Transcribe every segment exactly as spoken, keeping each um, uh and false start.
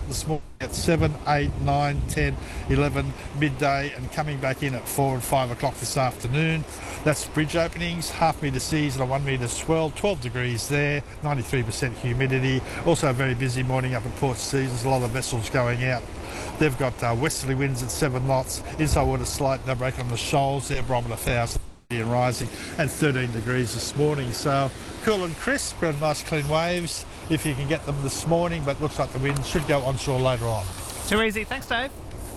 this morning at seven, eight, nine, ten, eleven, midday, and coming back in at four and five o'clock this afternoon. That's bridge openings, half metre seas and a one metre swell, twelve degrees there, ninety-three percent humidity. Also a very busy morning up at Port Stephens, a lot of vessels going out. They've got uh, westerly winds at seven knots, inside water slight, no break on the shoals, their barometer one thousand and rising, and thirteen degrees this morning. So cool and crisp and nice clean waves if you can get them this morning, but looks like the wind should go onshore later on. Too easy. Thanks, Dave.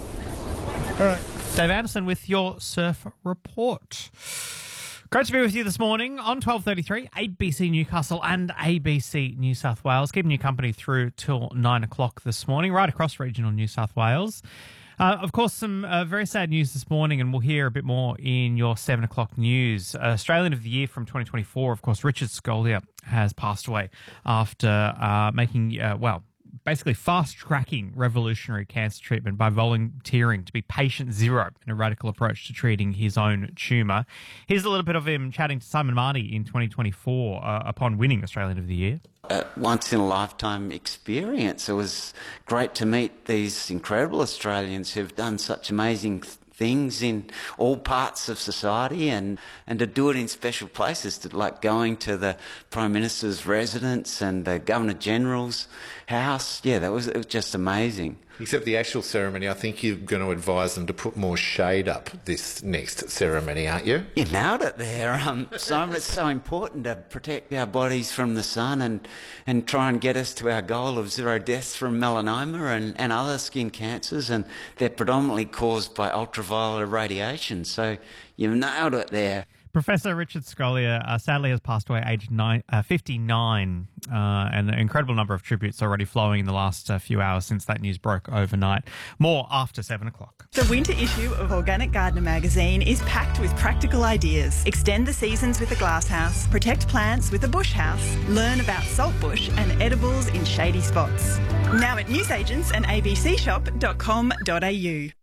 All right. Dave Anderson with your surf report. Great to be with you this morning on twelve thirty-three, A B C Newcastle and A B C New South Wales. Keeping you company through till nine o'clock this morning, right across regional New South Wales. Uh, of course, some uh, very sad news this morning, and we'll hear a bit more in your seven o'clock news. Uh, Australian of the Year from twenty twenty-four, of course, Richard Scolia has passed away after uh, making, uh, well, basically fast-tracking revolutionary cancer treatment by volunteering to be patient zero in a radical approach to treating his own tumour. Here's a little bit of him chatting to Simon Marty in twenty twenty-four uh, upon winning Australian of the Year. A once-in-a-lifetime experience. It was great to meet these incredible Australians who've done such amazing th- things in all parts of society, and, and to do it in special places, to, like going to the Prime Minister's residence and the Governor-General's house. Yeah, that was, it was just amazing. Except the actual ceremony, I think you're going to advise them to put more shade up this next ceremony, aren't you? You nailed it there, um, Simon. It's so important to protect our bodies from the sun and, and try and get us to our goal of zero deaths from melanoma and, and other skin cancers, and they're predominantly caused by ultraviolet radiation. So you nailed it there. Professor Richard Scolia uh, sadly has passed away aged nine, uh, fifty-nine, uh, and an incredible number of tributes already flowing in the last uh, few hours since that news broke overnight. More after seven o'clock. The winter issue of Organic Gardener magazine is packed with practical ideas. Extend the seasons with a glasshouse, protect plants with a bush house, learn about saltbush and edibles in shady spots. Now at newsagents and a b c shop dot com dot a u.